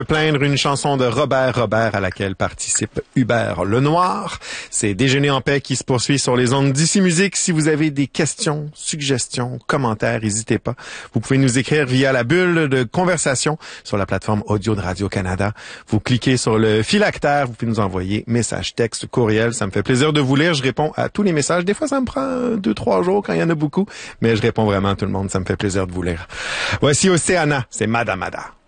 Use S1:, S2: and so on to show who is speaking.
S1: Plaindre une chanson de Robert à laquelle participe Hubert Lenoir. C'est Déjeuner en paix qui se poursuit sur les ondes d'Ici Musique. Si vous avez des questions, suggestions, commentaires, n'hésitez pas. Vous pouvez nous écrire via la bulle de conversation sur la plateforme audio de Radio-Canada. Vous cliquez sur le phylactère, vous pouvez nous envoyer message, texte, courriel. Ça me fait plaisir de vous lire. Je réponds à tous les messages. Des fois, ça me prend 2-3 jours quand il y en a beaucoup, mais je réponds vraiment à tout le monde. Ça me fait plaisir de vous lire. Voici Océana, c'est Madamada.